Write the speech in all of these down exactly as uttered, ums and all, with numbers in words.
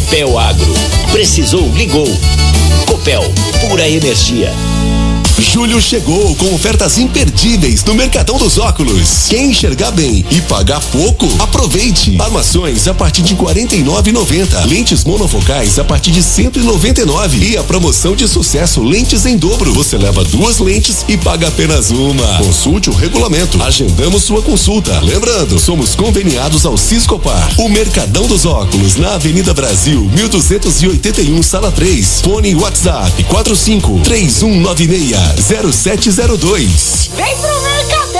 Copel Agro. Precisou, ligou. Copel, pura energia. Julho chegou com ofertas imperdíveis no Mercadão dos Óculos. Quem enxergar bem e pagar pouco, aproveite. Armações a partir de quarenta e nove reais e noventa centavos. Lentes monofocais a partir de cento e noventa e nove reais. E a promoção de sucesso lentes em dobro. Você leva duas lentes e paga apenas uma. Consulte o regulamento. Agendamos sua consulta. Lembrando, somos conveniados ao Ciscopar. O Mercadão dos Óculos na Avenida Brasil, mil duzentos e oitenta e um, sala três. Fone WhatsApp quatro cinco três um nove seis zero sete zero dois. Vem pro Mercadão!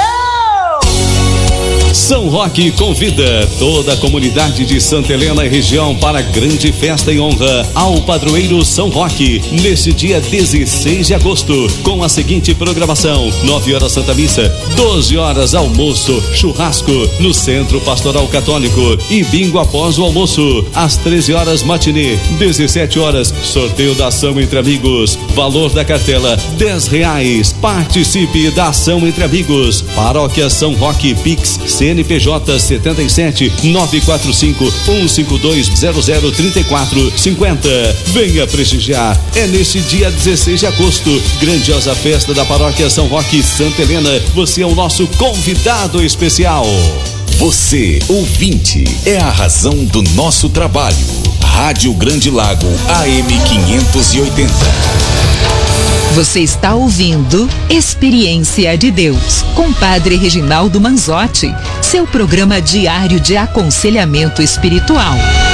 São Roque convida toda a comunidade de Santa Helena e região para a grande festa em honra ao padroeiro São Roque, neste dia dezesseis de agosto, com a seguinte programação: nove horas Santa Missa, doze horas almoço, churrasco no Centro Pastoral Católico e bingo após o almoço, às treze horas matinê, dezessete horas sorteio da ação entre amigos, valor da cartela dez reais. Participe da ação entre amigos. Paróquia São Roque, Pix C N P J setenta e sete nove quatro cinco um cinco dois zero zero três quatro cinco zero. Venha prestigiar. É neste dia dezesseis de agosto, grandiosa festa da Paróquia São Roque, Santa Helena. Você é o nosso convidado especial. Você, ouvinte, é a razão do nosso trabalho. Rádio Grande Lago A M quinhentos e oitenta. Você está ouvindo Experiência de Deus, com Padre Reginaldo Manzotti, seu programa diário de aconselhamento espiritual.